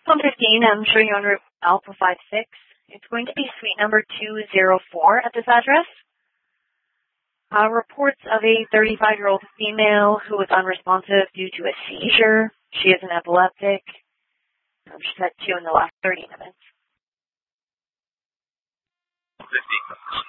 Phone 15, I'm showing you on route Alpha 56. It's going to be suite number 204 at this address. Reports of a 35-year-old female who was unresponsive due to a seizure. She is an epileptic. She's had 2 in the last 30 minutes.